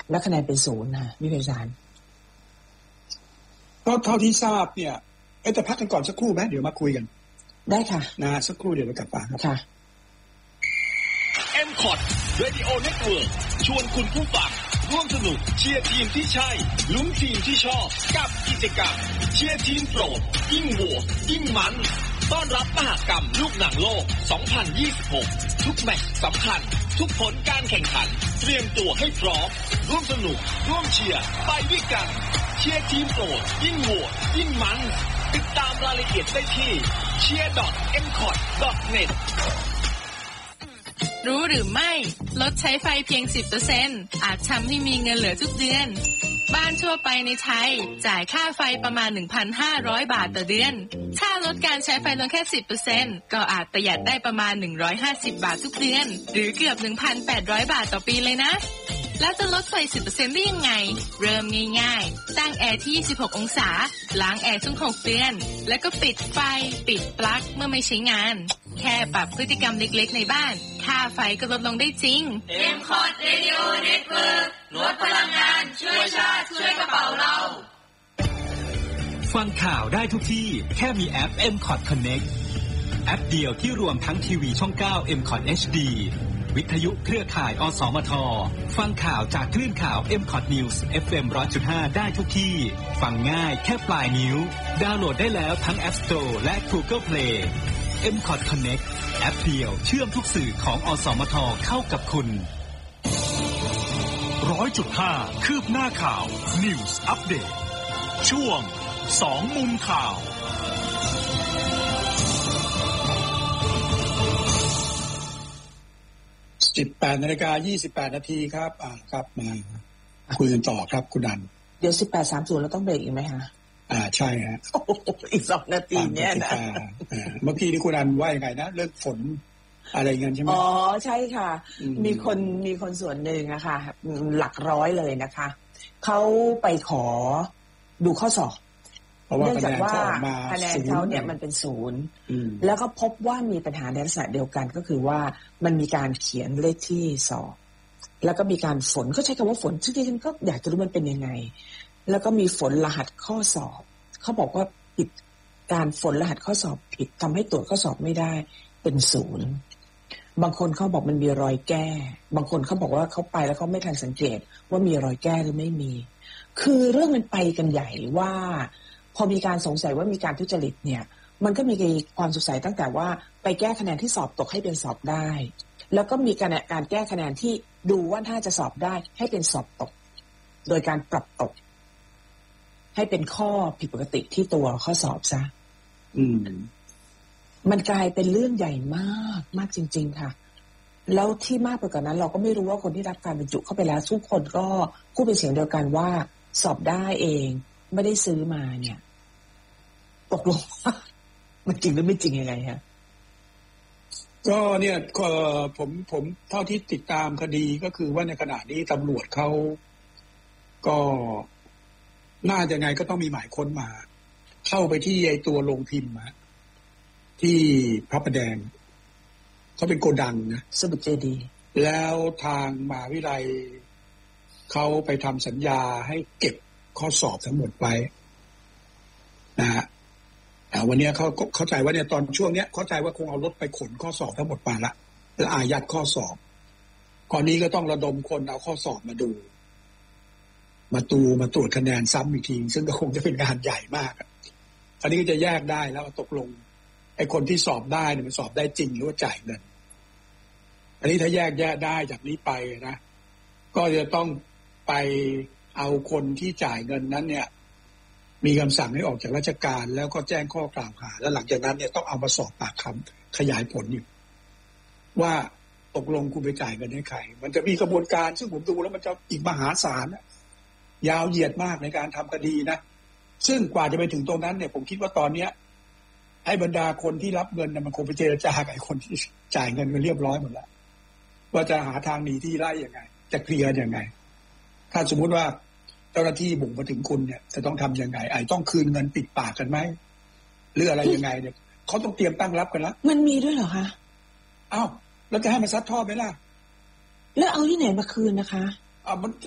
และคะแนนเป็นศูนย์นะพี่ไพศาลก็เท่าที่ทราบเนี่ยจะพักกันก่อนสักครู่ไหมเดี๋ยวมาคุยกันได้ค่ะนะสักครู่เดี๋ยวเรากลับมาครับค่ะ M-Cot Radio Network ชวนคุณผู้ฟังร่วมสนุกเชียร์ทีมที่ใช่ลุ้นทีมที่ชอบกับกิจกรรมเชียร์ทีมโปรดยิ่งโหวตยิ่งมันต้อนรับมหกรรมลูกหนังโลก 2026 ทุกแมตช์สำคัญทุกผลการแข่งขันเตรียมตัวให้พร้อมร่วมสนุกร่วมเชียร์ไปด้วยกันเชียร์ทีมโปรดยิ่งโหวตยิ่งมันติดตามรายละเอียดได้ที่ cheer.mcot.net รู้หรือไม่ลดใช้ไฟเพียง 10% อาจทำให้มีเงินเหลือทุกเดือนบ้านทั่วไปในไทยจ่ายค่าไฟประมาณ 1,500 บาทต่อเดือนถ้าลดการใช้ไฟลงแค่ 10% ก็อาจประหยัดได้ประมาณ150 บาททุกเดือนหรือเกือบ 1,800 บาทต่อปีเลยนะแล้วจะลดไฟ 10% ได้ยังไงเริ่มง่ายๆตั้งแอร์ที่ 26 องศาล้างแอร์ทุก 6 เดือนแล้วก็ปิดไฟปิดปลั๊กเมื่อไม่ใช้งานแค่ปรับพฤติกรรมเล็กๆในบ้านค่าไฟก็ลดลงได้จริง M-Cot Radio Network ลดพลังงานช่วยชาติช่วยกระเป๋าเราฟังข่าวได้ทุกที่แค่มีแอป M-Cot Connect แอปเดียวที่รวมทั้งทีวีช่อง 9 M-Cot HD วิทยุเครือข่ายอสมทฟังข่าวจากคลื่นข่าว M-Cot News FM 100.5 ได้ทุกที่ฟังง่ายแค่ปลายนิ้วดาวน์โหลดได้แล้วทั้ง App Store และ Google Play M-Cot Connect แอปเดียวเชื่อมทุกสื่อของอสมทเข้ากับคุณ 100.5 คืบหน้าข่าว News Update ช่วง2มุมข่าว 18:28 น.ครับครับมาคุยกันต่อครับคุณดันเดี๋ยว 18:30 เราต้องเบรกอีกไหมคะใช่ฮะอีก2 นาทีเนี่ยนะเมื่อกี้ที่คุณดันว่ายังไงนะเรื่องฝนอะไรเงี้ยใช่ไหมอ๋อใช่ค่ะมีคนส่วนหนึ่งอะค่ะหลักร้อยเลยนะคะเขาไปขอดูข้อสอบเนื่องจากว่าคะแนนเขาเนี่ยมันเป็น0แล้วก็พบว่ามีปัญหาในลักษณะเดียวกันก็คือว่ามันมีการเขียนเลขที่สอบแล้วก็มีการฝนเขาใช้คำว่าฝนซึ่งที่ฉันก็อยากจะรู้มันเป็นยังไงแล้วก็มีฝนรหัสข้อสอบเขาบอกว่าผิดการฝนรหัสข้อสอบผิดทำให้ตรวจข้อสอบไม่ได้เป็น0บางคนเขาบอกมันมีรอยแก้บางคนเขาบอกว่าเขาไปแล้วเขาไม่ทันสังเกตว่ามีรอยแก้หรือไม่มีคือเรื่องมันไปกันใหญ่ว่าพอมีการสงสัยว่ามีการทุจริตเนี่ยมันก็มีความสงสัยตั้งแต่ว่าไปแก้คะแนนที่สอบตกให้เป็นสอบได้แล้วก็มีการแก้คะแนนที่ดูว่าถ้าจะสอบได้ให้เป็นสอบตกโดยการปรับตกให้เป็นข้อผิดปกติที่ตัวข้อสอบซะมันกลายเป็นเรื่องใหญ่มากมากจริงๆค่ะแล้วที่มากไปกว่านั้นเราก็ไม่รู้ว่าคนที่รับการบรรจุเข้าไปแล้วทุกคนก็พูดเป็นเสียงเดียวกันว่าสอบได้เองไม่ได้ซื้อมาเนี่ยตกลงว่ามันจริงหรือไม่จริงยังไงฮะก็เนี่ยผมเท่าที่ติดตามคดีก็คือว่าในขณะนี้ตำรวจเขาก็น่าจะไงก็ต้องมีหมายค้นมาเข้าไปที่ไอ้ตัวโรงพิมพ์ที่พระประแดงเขาเป็นโกดังนะสมุทรเจดีย์แล้วทางมหาวิทยาลัยเขาไปทำสัญญาให้เก็บข้อสอบทั้งหมดไว้นะฮะวันนี้เขาเข้าใจว่าเนี่ยตอนช่วงเนี้ยเข้าใจว่าคงเอารถไปขนข้อสอบทั้งหมดไปละแล้วอายัดข้อสอบก่อนนี้ก็ต้องระดมคนเอาข้อสอบมาดูมาตรวจคะแนนซ้ำอีกทีซึ่งก็คงจะเป็นงานใหญ่มากอันนี้ก็จะแยกได้แล้วตกลงไอ้คนที่สอบได้เนี่ยมันสอบได้จริงหรือว่าจ่ายเงินอันนี้ถ้าแยกได้จากนี้ไปนะก็จะต้องไปเอาคนที่จ่ายเงินนั้นเนี่ยมีคำสั่งให้ออกจากราชการแล้วก็แจ้งข้อกล่าวหาแล้วหลังจากนั้นเนี่ยต้องเอามาสอบปากคำขยายผลอยู่ว่าตกลงคุณไปจ่ายเงินให้ใครมันจะมีกระบวนการซึ่งผมดูแล้วมันจะอีกมหาศาลยาวเหยียดมากในการทำคดีนะซึ่งกว่าจะไปถึงตรงนั้นเนี่ยผมคิดว่าตอนเนี้ยให้บรรดาคนที่รับเงินมันคงไปเจรจากับคนที่จ่ายเงินกันเรียบร้อยหมดแล้วว่าจะหาทางหนีที่ไล่ยังไงจะเคลียร์ยังไงถ้าสมมุติว่าเจ้าหน้าที่บุกมาถึงคุณเนี่ยจะต้องทำยังไงต้องคืนเงินปิดปากกันไหมหรืออะไรยังไงเนี่ยเขาต้องเตรียมตั้งรับกันแล้วมันมีด้วยเหรอคะอ้าวแล้วจะให้มันซัดทอดไหมล่ะแล้วเอาที่ไหนมาคืนนะคะมัน